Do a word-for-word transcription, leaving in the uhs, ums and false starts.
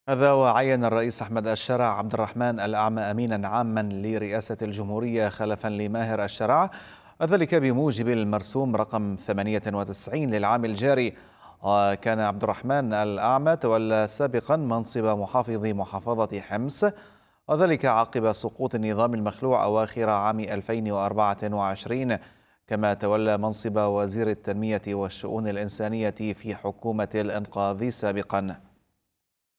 هذا وعين الرئيس أحمد الشرع عبد الرحمن الأعمى أمينا عاما لرئاسة الجمهورية خلفا لماهر الشرع، وذلك بموجب المرسوم رقم ثمانية وتسعين للعام الجاري. وكان عبد الرحمن الأعمى تولى سابقا منصب محافظ محافظة حمص، وذلك عقب سقوط النظام المخلوع أواخر عام ألفين وأربعة وعشرين، كما تولى منصب وزير التنمية والشؤون الإنسانية في حكومة الإنقاذ سابقا.